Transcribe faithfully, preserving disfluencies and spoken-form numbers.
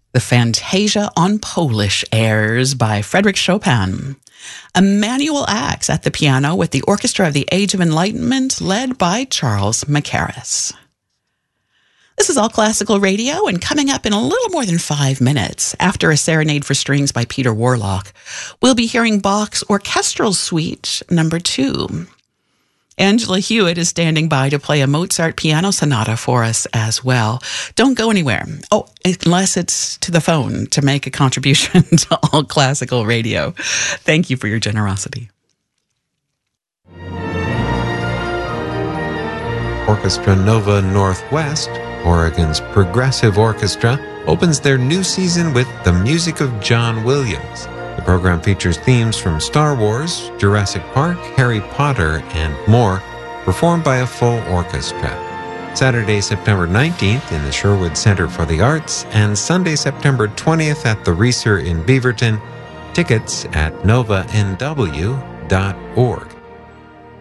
The Fantasia on Polish airs by Frédéric Chopin. Emanuel Ax at the piano with the Orchestra of the Age of Enlightenment led by Charles Mackerras. This is All Classical Radio, and coming up in a little more than five minutes, after a serenade for strings by Peter Warlock, we'll be hearing Bach's Orchestral Suite number two. Angela Hewitt is standing by to play a Mozart piano sonata for us as well. Don't go anywhere. Oh, unless it's to the phone to make a contribution to All Classical Radio. Thank you for your generosity. Orchestra Nova Northwest, Oregon's Progressive Orchestra, opens their new season with the music of John Williams. The program features themes from Star Wars, Jurassic Park, Harry Potter, and more, performed by a full orchestra. Saturday, September nineteenth in the Sherwood Center for the Arts, and Sunday, September twentieth at the Reeser in Beaverton. Tickets at nova n w dot org.